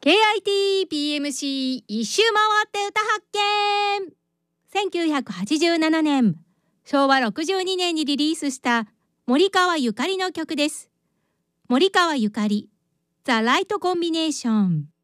KITPMC 一周回って歌発見。1987年、昭和62年にリリースした森川ゆかりの曲です。森川ゆかり、ザ・ライト・コンビネーション。